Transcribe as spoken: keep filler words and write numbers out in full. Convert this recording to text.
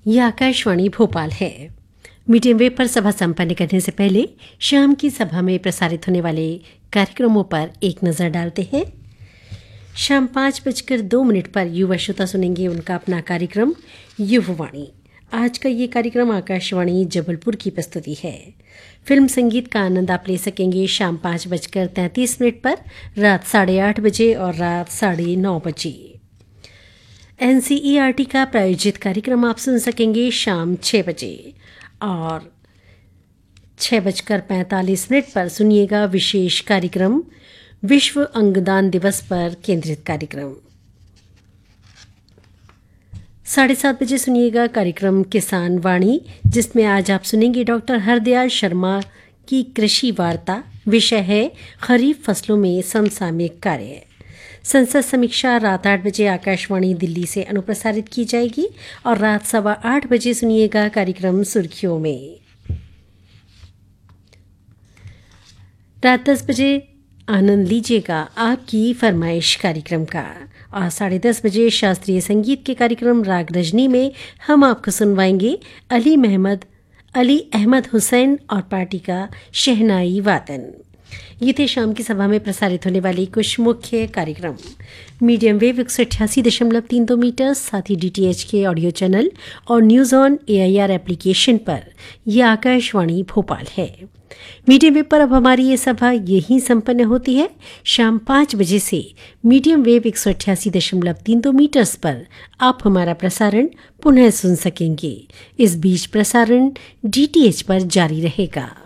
ये आकाशवाणी भोपाल है। Medium wave पर सभा संपन्न करने से पहले शाम की सभा में प्रसारित होने वाले कार्यक्रमों पर एक नज़र डालते हैं। शाम पाँच बजकर दो मिनट पर युवा श्रोता सुनेंगे उनका अपना कार्यक्रम युववाणी। आज का ये कार्यक्रम आकाशवाणी जबलपुर की प्रस्तुति है। फिल्म संगीत का आनंद आप ले सकेंगे शाम पाँच बजकर तैंतीस मिनट पर, रात साढ़े आठ बजे और रात साढ़े नौ बजे। एनसीईआरटी का प्रायोजित कार्यक्रम आप सुन सकेंगे शाम छः बजे और छः बजकर पैंतालीस मिनट पर सुनिएगा विशेष कार्यक्रम विश्व अंगदान दिवस पर केंद्रित कार्यक्रम। साढ़े सात बजे सुनिएगा कार्यक्रम किसान वाणी, जिसमें आज आप सुनेंगे डॉक्टर हरदयाल शर्मा की कृषि वार्ता। विषय है खरीफ फसलों में समसामयिक कार्य। संसद समीक्षा रात आठ बजे आकाशवाणी दिल्ली से अनुप्रसारित की जाएगी और रात सवा आठ बजे सुनिएगा कार्यक्रम सुर्खियों में। रात दस बजे आनंद लीजिएगा आपकी फरमाइश कार्यक्रम का और साढ़े दस बजे शास्त्रीय संगीत के कार्यक्रम राग रजनी में हम आपको सुनवाएंगे अली महमद अली अहमद हुसैन और पार्टी का शहनाई वादन। ये थे शाम की सभा में प्रसारित होने वाली कुछ मुख्य कार्यक्रम। मीडियम वेव एक सौ अट्ठासी दशमलव तीन दो मीटर, साथ ही डीटीएच के ऑडियो चैनल और न्यूज़ ऑन एआईआर एप्लीकेशन पर यह आकाशवाणी भोपाल है। मीडियम वेव पर अब हमारी ये सभा यहीं संपन्न होती है। शाम पाँच बजे से मीडियम वेव एक सौ अट्ठासी दशमलव तीन दो मीटर्स पर आप हमारा प्रसारण पुनः सुन सकेंगे। इस बीच प्रसारण डीटीएच पर जारी रहेगा।